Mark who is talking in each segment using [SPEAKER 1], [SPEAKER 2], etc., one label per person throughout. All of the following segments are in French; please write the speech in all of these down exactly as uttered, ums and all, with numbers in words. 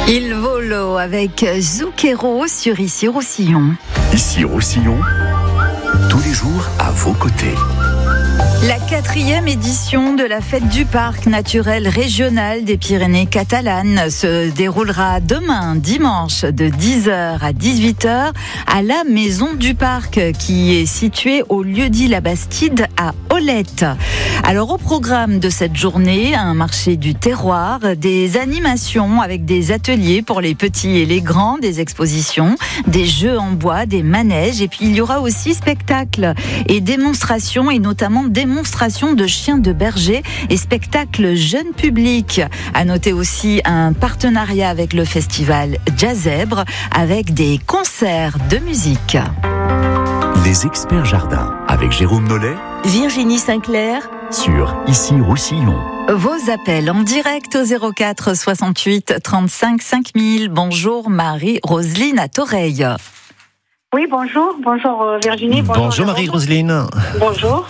[SPEAKER 1] Il volo avec Zucchero sur Ici Roussillon.
[SPEAKER 2] Ici Roussillon, tous les jours à vos côtés.
[SPEAKER 1] La quatrième édition de la fête du parc naturel régional des Pyrénées catalanes se déroulera demain, dimanche, de dix heures à dix-huit heures à la Maison du Parc, qui est située au lieu-dit La Bastide à Olette. Alors, au programme de cette journée, un marché du terroir, des animations avec des ateliers pour les petits et les grands, des expositions, des jeux en bois, des manèges, et puis il y aura aussi spectacles et démonstrations, et notamment démonstrations de chiens de berger et spectacles jeune public. À noter aussi un partenariat avec le festival Jazzèbre avec des concerts de musique.
[SPEAKER 2] Les experts jardins avec Jérôme Nollet,
[SPEAKER 3] Virginie Sinclair
[SPEAKER 2] sur Ici Roussillon.
[SPEAKER 1] Vos appels en direct au zéro quatre soixante-huit trente-cinq cinq mille. Bonjour Marie-Roseline à Toreil.
[SPEAKER 4] Oui, bonjour. Bonjour Virginie.
[SPEAKER 5] Bonjour, bonjour Marie-Roseline.
[SPEAKER 4] Bonjour.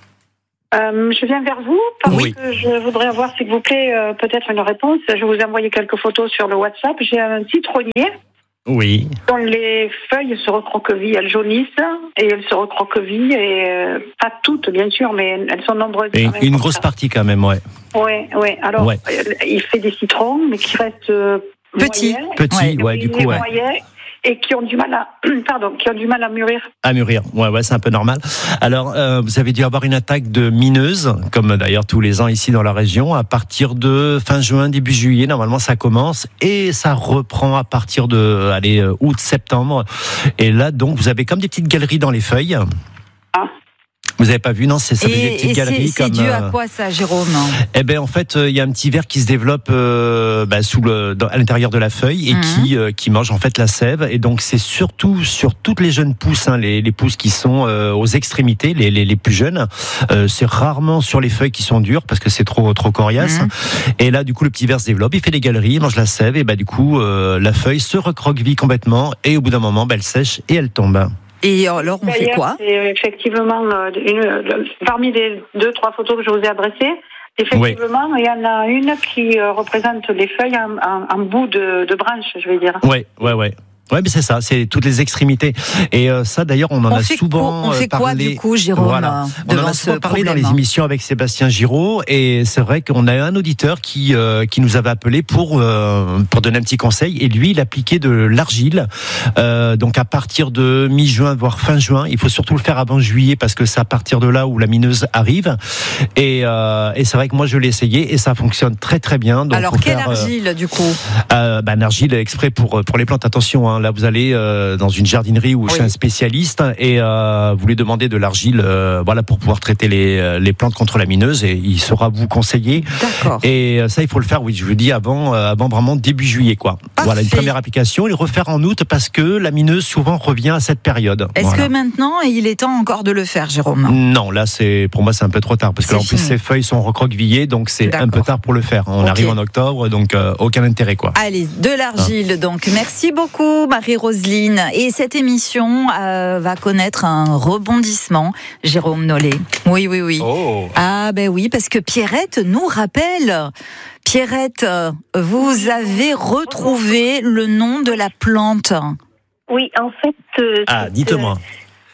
[SPEAKER 4] Euh, je viens vers vous parce
[SPEAKER 5] oui.
[SPEAKER 4] que je voudrais avoir, s'il vous plaît, euh, peut-être une réponse. Je vous ai envoyé quelques photos sur le WhatsApp. J'ai un citronnier
[SPEAKER 5] oui.
[SPEAKER 4] dont les feuilles se recroquevillent, elles jaunissent et elles se recroquevillent. Et euh, pas toutes, bien sûr, mais elles sont nombreuses.
[SPEAKER 5] Et une grosse
[SPEAKER 4] ça.
[SPEAKER 5] partie quand même, ouais.
[SPEAKER 4] Oui, oui. Alors,
[SPEAKER 5] ouais.
[SPEAKER 4] Euh, il fait des citrons, mais qui restent euh,
[SPEAKER 1] petits.
[SPEAKER 4] Moyens,
[SPEAKER 5] Petits, ouais, ouais du coup, ouais.
[SPEAKER 4] Moyens, et qui ont du mal à, pardon, qui ont du mal à mûrir.
[SPEAKER 5] À mûrir, ouais, ouais, c'est un peu normal. Alors, euh, vous avez dû avoir une attaque de mineuses, comme d'ailleurs tous les ans ici dans la région, à partir de fin juin, début juillet. Normalement, ça commence et ça reprend à partir de, allez, août, septembre. Et là, donc, vous avez comme des petites galeries dans les feuilles.
[SPEAKER 4] Ah.
[SPEAKER 5] Vous n'avez pas vu, non? C'est ça,
[SPEAKER 1] et,
[SPEAKER 5] des petites
[SPEAKER 1] et
[SPEAKER 5] galeries
[SPEAKER 1] c'est,
[SPEAKER 5] comme.
[SPEAKER 1] C'est dû à quoi ça, Jérôme?
[SPEAKER 5] Eh ben, en fait, il euh, y a un petit ver qui se développe euh, bah, sous le, dans, à l'intérieur de la feuille et mmh. qui euh, qui mange en fait la sève. Et donc, c'est surtout sur toutes les jeunes pousses, hein, les, les pousses qui sont euh, aux extrémités, les, les les plus jeunes. Euh, c'est rarement sur les feuilles qui sont dures parce que c'est trop trop coriace. Mmh. Et là, du coup, le petit ver se développe, il fait des galeries, il mange la sève et bah du coup, euh, la feuille se recroqueville complètement et au bout d'un moment, bah, elle sèche et elle tombe.
[SPEAKER 1] Et alors, on fait quoi?
[SPEAKER 4] C'est effectivement, une, parmi les deux, trois photos que je vous ai adressées, effectivement, oui. Il y en a une qui représente les feuilles en, en, en bout de, de branche, je vais dire.
[SPEAKER 5] Oui, oui, oui. Ouais, mais c'est ça, c'est toutes les extrémités. Et euh, ça, d'ailleurs, on en
[SPEAKER 1] on
[SPEAKER 5] a
[SPEAKER 1] fait
[SPEAKER 5] souvent
[SPEAKER 1] quoi, on fait
[SPEAKER 5] parlé.
[SPEAKER 1] Quoi, du coup, Jérôme?
[SPEAKER 5] Voilà. On en a souvent parlé dans les émissions avec Sébastien Giraud, et c'est vrai qu'on a eu un auditeur qui euh, qui nous avait appelé pour euh, pour donner un petit conseil. Et lui, il appliquait de l'argile. Euh, donc à partir de mi-juin, voire fin juin, il faut surtout le faire avant juillet parce que c'est à partir de là où la mineuse arrive. Et euh, et c'est vrai que moi, je l'ai essayé et ça fonctionne très très bien. Donc,
[SPEAKER 1] alors quelle
[SPEAKER 5] faire,
[SPEAKER 1] argile, euh, du coup?
[SPEAKER 5] euh, bah, une argile exprès pour pour les plantes. Attention, hein. Là, vous allez euh, dans une jardinerie ou oui. chez un spécialiste et euh, vous lui demandez de l'argile, euh, voilà, pour pouvoir traiter les les plantes contre la mineuse et il saura vous conseiller.
[SPEAKER 1] D'accord.
[SPEAKER 5] Et ça, il faut le faire, oui, je vous dis avant, euh, avant vraiment début juillet, quoi.
[SPEAKER 1] Parfait.
[SPEAKER 5] Voilà, une première application et le refaire en août parce que la mineuse souvent revient à cette période.
[SPEAKER 1] Est-ce
[SPEAKER 5] voilà.
[SPEAKER 1] que maintenant il est temps encore de le faire, Jérôme?
[SPEAKER 5] Non, là, c'est pour moi c'est un peu trop tard parce que là, en plus ces feuilles sont recroquevillées, donc c'est D'accord. un peu tard pour le faire. On okay. arrive en octobre, donc euh, aucun intérêt, quoi.
[SPEAKER 1] Allez, de l'argile, hein. Donc merci beaucoup, Marie-Roseline. Et cette émission euh, va connaître un rebondissement, Jérôme Nollet. Oui, oui, oui.
[SPEAKER 5] Oh.
[SPEAKER 1] Ah ben oui, parce que Pierrette nous rappelle. Pierrette, vous avez retrouvé le nom de la plante.
[SPEAKER 3] Oui, en fait. Euh,
[SPEAKER 5] ah, dites-moi. Euh,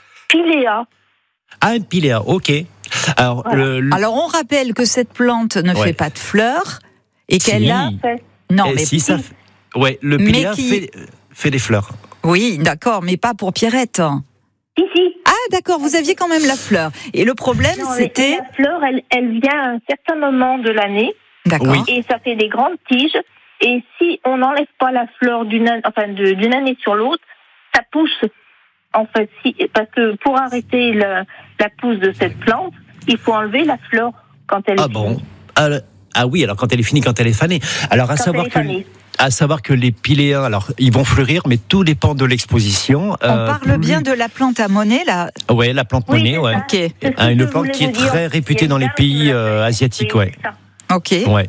[SPEAKER 3] Pilea.
[SPEAKER 5] Ah, un Pilea, ok. Alors,
[SPEAKER 1] voilà. le, le... Alors, on rappelle que cette plante ne ouais. fait pas de fleurs et qu'elle
[SPEAKER 5] si.
[SPEAKER 1] a. Non,
[SPEAKER 5] et
[SPEAKER 1] mais
[SPEAKER 5] si ça. Fait... Ouais, le Pilea qui... fait, fait des fleurs.
[SPEAKER 1] Oui, d'accord, mais pas pour Pierrette.
[SPEAKER 3] Si, si.
[SPEAKER 1] Ah, d'accord, vous aviez quand même la fleur. Et le problème, non, c'était...
[SPEAKER 3] La fleur, elle, elle vient à un certain moment de l'année.
[SPEAKER 1] D'accord.
[SPEAKER 5] Oui.
[SPEAKER 3] Et ça fait des grandes tiges. Et si on n'enlève pas la fleur d'une, enfin, de, d'une année sur l'autre, ça pousse. En fait, si, parce que pour arrêter la, la pousse de cette plante, il faut enlever la fleur quand elle
[SPEAKER 5] ah
[SPEAKER 3] est
[SPEAKER 5] bon.
[SPEAKER 3] finie.
[SPEAKER 5] Ah bon Ah oui, alors quand elle est finie, quand elle est fanée. Alors à
[SPEAKER 3] quand
[SPEAKER 5] savoir que...
[SPEAKER 3] Fanée.
[SPEAKER 5] À savoir que les piléas, alors ils vont fleurir, mais tout dépend de l'exposition.
[SPEAKER 1] On euh, parle plus... bien de la plante à monnaie, là.
[SPEAKER 5] Ouais, la plante
[SPEAKER 3] oui,
[SPEAKER 5] monnaie, ouais.
[SPEAKER 1] Ok.
[SPEAKER 5] Ah, une plante qui est très réputée dans les pays euh, asiatiques, ouais.
[SPEAKER 1] Ok.
[SPEAKER 5] Ouais.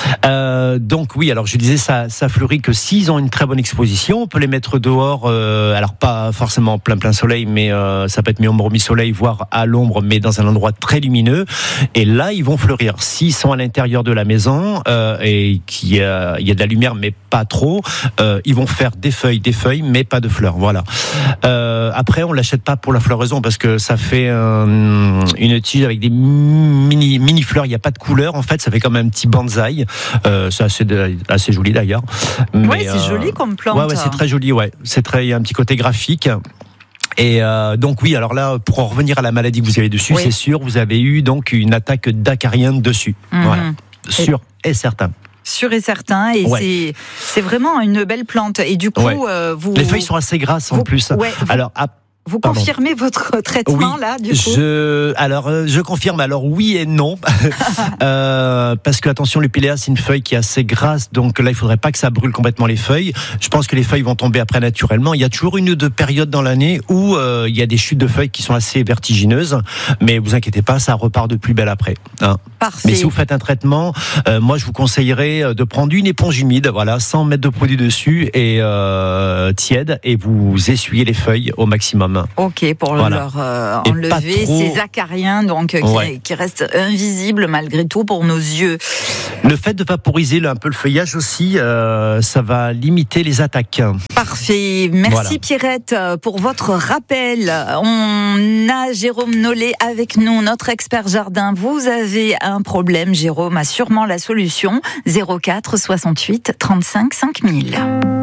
[SPEAKER 5] Euh, donc oui, alors je disais ça, ça fleurit que s'ils ont une très bonne exposition, on peut les mettre dehors. Euh, alors pas forcément en plein plein soleil, mais euh, ça peut être mi-ombre mi-soleil, voire à l'ombre, mais dans un endroit très lumineux. Et là, ils vont fleurir. S'ils sont à l'intérieur de la maison euh, et qu'il y a, il y a de la lumière, mais pas trop, euh, ils vont faire des feuilles, des feuilles, mais pas de fleurs. Voilà. Euh, après, on l'achète pas pour la floraison parce que ça fait un, une tige avec des mini mini fleurs. Il n'y a pas de couleur. En fait, ça fait comme un petit bonsaï. Euh, c'est assez, assez joli d'ailleurs.
[SPEAKER 1] Oui, c'est euh, joli comme plante.
[SPEAKER 5] Ouais, ouais, c'est très joli. Ouais, c'est très. Il y a un petit côté graphique. Et euh, donc oui, alors là, pour en revenir à la maladie que vous avez dessus, oui. c'est sûr, vous avez eu donc une attaque d'acariens dessus. Mmh. Voilà, sûr et, et certain.
[SPEAKER 1] Sûr et certain, et ouais. c'est c'est vraiment une belle plante. Et du coup,
[SPEAKER 5] ouais.
[SPEAKER 1] euh, vous
[SPEAKER 5] les feuilles sont assez grasses en
[SPEAKER 1] vous,
[SPEAKER 5] plus.
[SPEAKER 1] Ouais, vous...
[SPEAKER 5] Alors à
[SPEAKER 1] Vous
[SPEAKER 5] Pardon.
[SPEAKER 1] confirmez votre traitement
[SPEAKER 5] oui,
[SPEAKER 1] là, du coup
[SPEAKER 5] je, alors euh, je confirme. Alors oui et non, euh, parce que attention, le Pilea c'est une feuille qui est assez grasse, donc là il faudrait pas que ça brûle complètement les feuilles. Je pense que les feuilles vont tomber après naturellement. Il y a toujours une ou deux périodes dans l'année où euh, il y a des chutes de feuilles qui sont assez vertigineuses, mais vous inquiétez pas, ça repart de plus belle après. Hein.
[SPEAKER 1] Parfait.
[SPEAKER 5] Mais si vous faites un traitement, euh, moi je vous conseillerais de prendre une éponge humide, voilà, sans mettre de produit dessus et euh, tiède, et vous essuyez les feuilles au maximum.
[SPEAKER 1] Ok, pour voilà. leur euh, enlever trop... ces acariens donc qui, ouais. qui restent invisibles malgré tout pour nos yeux.
[SPEAKER 5] Le fait de vaporiser un peu le feuillage aussi, euh, ça va limiter les attaques.
[SPEAKER 1] Parfait. Merci voilà. Pierrette pour votre rappel. On a Jérôme Nollet avec nous, notre expert jardin. Vous avez un problème, Jérôme a sûrement la solution. zéro quatre soixante-huit trente-cinq cinq mille.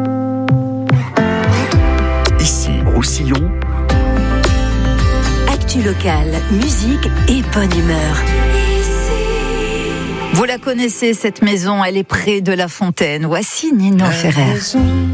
[SPEAKER 2] Ici, Roussillon.
[SPEAKER 6] Actu locale, musique et bonne humeur.
[SPEAKER 1] Vous la connaissez, cette maison, elle est près de la fontaine. Voici Nino Ferrer.